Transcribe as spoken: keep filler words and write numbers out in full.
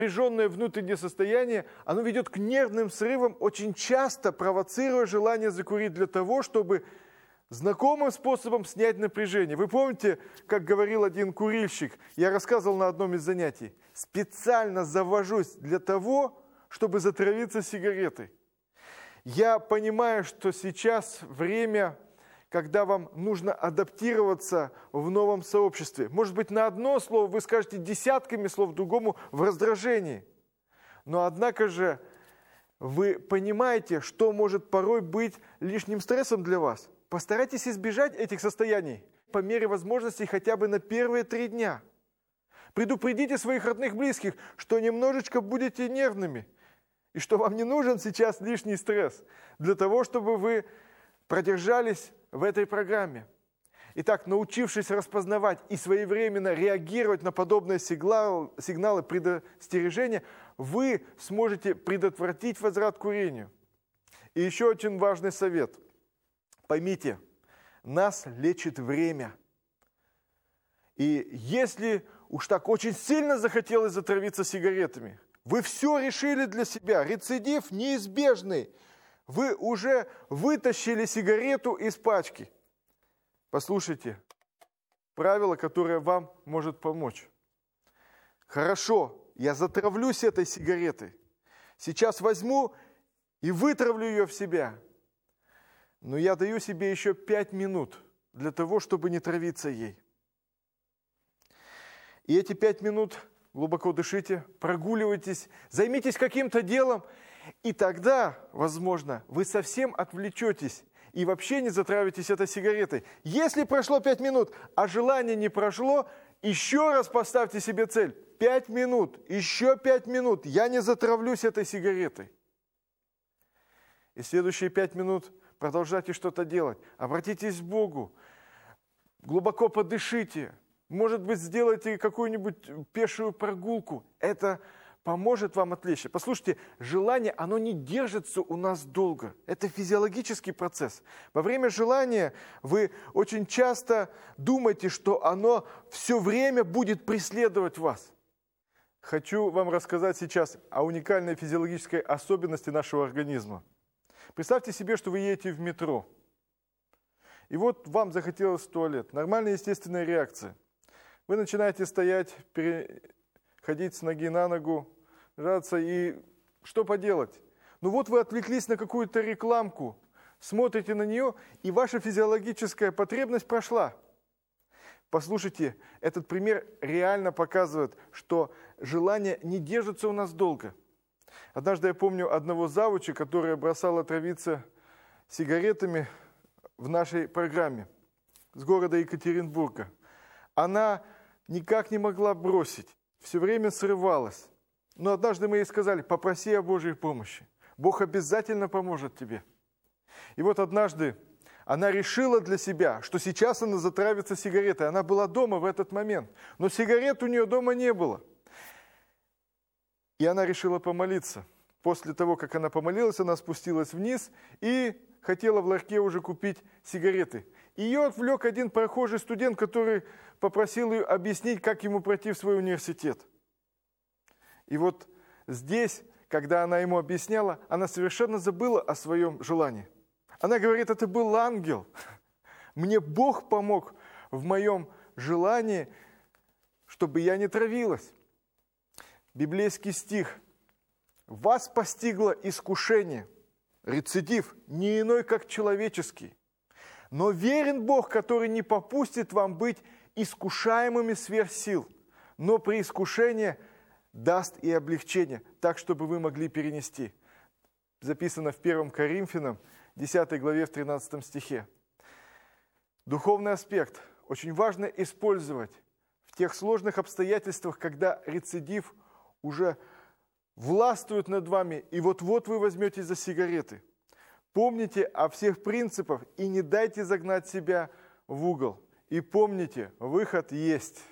Напряженное внутреннее состояние, оно ведет к нервным срывам, очень часто провоцируя желание закурить для того, чтобы знакомым способом снять напряжение. Вы помните, как говорил один курильщик, я рассказывал на одном из занятий, специально завожусь для того, чтобы затравиться сигаретой. Я понимаю, что сейчас время, когда вам нужно адаптироваться в новом сообществе. Может быть, на одно слово вы скажете десятками слов, другому в раздражении. Но однако же вы понимаете, что может порой быть лишним стрессом для вас. Постарайтесь избежать этих состояний по мере возможности хотя бы на первые три дня. Предупредите своих родных близких, что немножечко будете нервными, и что вам не нужен сейчас лишний стресс для того, чтобы вы продержались в этой программе. Итак, научившись распознавать и своевременно реагировать на подобные сигналы, сигналы предостережения, вы сможете предотвратить возврат к курению. И еще один важный совет. Поймите, нас лечит время. И если уж так очень сильно захотелось затравиться сигаретами, вы все решили для себя, рецидив неизбежный, вы уже вытащили сигарету из пачки. Послушайте, правило, которое вам может помочь. Хорошо, я затравлюсь этой сигаретой. Сейчас возьму и вытравлю ее в себя. Но я даю себе еще пять минут для того, чтобы не травиться ей. И эти пять минут глубоко дышите, прогуливайтесь, займитесь каким-то делом, и тогда, возможно, вы совсем отвлечетесь и вообще не затравитесь этой сигаретой. Если прошло пять минут, а желание не прошло, еще раз поставьте себе цель. Пять минут, еще пять минут, я не затравлюсь этой сигаретой. И следующие пять минут продолжайте что-то делать. Обратитесь к Богу, глубоко подышите. Может быть, сделайте какую-нибудь пешую прогулку. Это поможет вам отвлечься. Послушайте, желание, оно не держится у нас долго. Это физиологический процесс. Во время желания вы очень часто думаете, что оно все время будет преследовать вас. Хочу вам рассказать сейчас о уникальной физиологической особенности нашего организма. Представьте себе, что вы едете в метро. И вот вам захотелось в туалет. Нормальная естественная реакция. Вы начинаете стоять, переходить с ноги на ногу, жаться, и что поделать? Ну вот вы отвлеклись на какую-то рекламку, смотрите на нее, и ваша физиологическая потребность прошла. Послушайте, этот пример реально показывает, что желание не держится у нас долго. Однажды я помню одного завуча, который бросал отравиться сигаретами в нашей программе с города Екатеринбурга. Она никак не могла бросить, все время срывалась. Но однажды мы ей сказали: попроси о Божьей помощи. Бог обязательно поможет тебе. И вот однажды она решила для себя, что сейчас она затравится сигаретой. Она была дома в этот момент, но сигарет у нее дома не было. И она решила помолиться. После того, как она помолилась, она спустилась вниз и хотела в ларьке уже купить сигареты. Ее отвлек один прохожий студент, который попросил ее объяснить, как ему пройти в свой университет. И вот здесь, когда она ему объясняла, она совершенно забыла о своем желании. Она говорит: это был ангел. Мне Бог помог в моем желании, чтобы я не травилась. Библейский стих. Вас постигло искушение, рецидив, не иной, как человеческий. Но верен Бог, который не попустит вам быть искушаемыми сверх сил, но при искушении даст и облегчение, так, чтобы вы могли перенести. Записано в первом Коринфянам, десятой главе, в тринадцатом стихе. Духовный аспект очень важно использовать в тех сложных обстоятельствах, когда рецидив уже властвует над вами, и вот-вот вы возьметесь за сигареты. Помните о всех принципах и не дайте загнать себя в угол. И помните, выход есть.